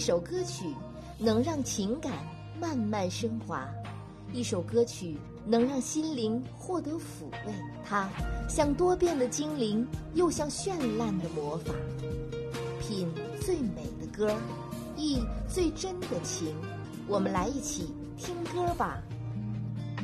首歌曲能让情感慢慢升华，一首歌曲能让心灵获得抚慰。它像多变的精灵，又像绚烂的魔法。品最美的歌，忆最真的情，我们来一起听歌吧。